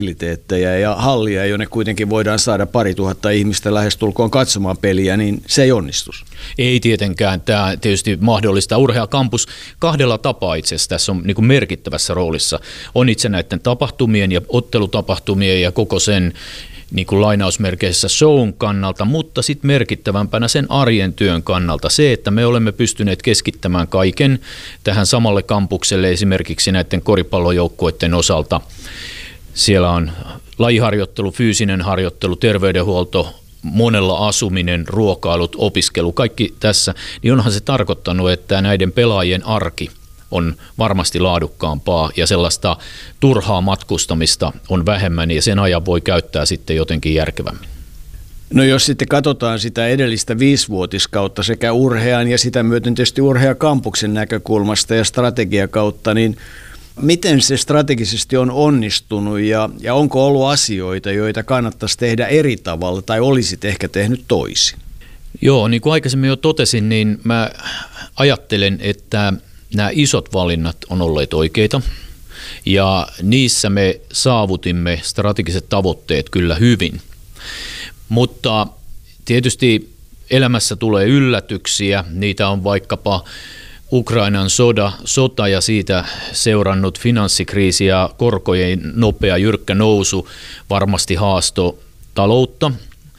fasiliteetteja ja hallia, jonne kuitenkin voidaan saada 2000 ihmistä lähestulkoon katsomaan peliä, niin se ei onnistus. Ei tietenkään. Tämä tietysti mahdollistaa. Urhea Campus kahdella tapaa itse asiassa tässä on niin kuin merkittävässä roolissa. On itse näiden tapahtumien ja ottelutapahtumien ja koko sen niin kuin lainausmerkeissä shown kannalta, mutta sitten merkittävämpänä sen arjen työn kannalta se, että me olemme pystyneet keskittämään kaiken tähän samalle kampukselle esimerkiksi näiden koripallojoukkueiden osalta. Siellä on lajiharjoittelu, fyysinen harjoittelu, terveydenhuolto, monella asuminen, ruokailut, opiskelu, kaikki tässä, niin onhan se tarkoittanut, että näiden pelaajien arki on varmasti laadukkaampaa ja sellaista turhaa matkustamista on vähemmän ja sen ajan voi käyttää sitten jotenkin järkevämmin. No jos sitten katsotaan sitä edellistä 5-vuotiskautta sekä Urhean ja sitä myöten tietysti Urhea Campuksen näkökulmasta ja strategiakautta, niin miten se strategisesti on onnistunut ja onko ollut asioita, joita kannattaisi tehdä eri tavalla tai olisit ehkä tehnyt toisin? Joo, niin kuin aikaisemmin jo totesin, niin mä ajattelen, että nämä isot valinnat on olleet oikeita ja niissä me saavutimme strategiset tavoitteet kyllä hyvin, mutta tietysti elämässä tulee yllätyksiä, niitä on vaikkapa Ukrainan sota ja siitä seurannut finanssikriisi ja korkojen nopea jyrkkä nousu varmasti haastoi taloutta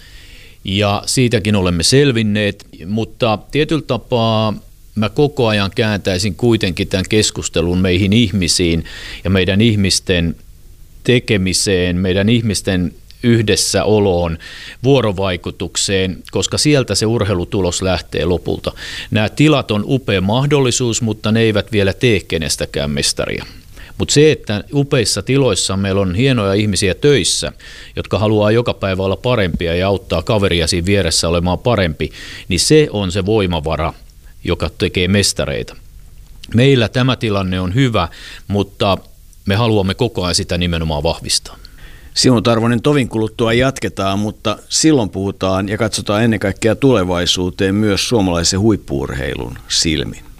ja siitäkin olemme selvinneet, mutta tietyllä tapaa mä koko ajan kääntäisin kuitenkin tämän keskustelun meihin ihmisiin ja meidän ihmisten tekemiseen, meidän ihmisten yhdessäoloon, vuorovaikutukseen, koska sieltä se urheilutulos lähtee lopulta. Nämä tilat on upea mahdollisuus, mutta ne eivät vielä tee kenestäkään mestaria. Mutta se, että upeissa tiloissa meillä on hienoja ihmisiä töissä, jotka haluaa joka päivä olla parempia ja auttaa kaveria siinä vieressä olemaan parempi, niin se on se voimavara, joka tekee mestareita. Meillä tämä tilanne on hyvä, mutta me haluamme koko ajan sitä nimenomaan vahvistaa. Simo Tarvonen, tovin kuluttua jatketaan, mutta silloin puhutaan ja katsotaan ennen kaikkea tulevaisuuteen myös suomalaisen huippu-urheilun silmin.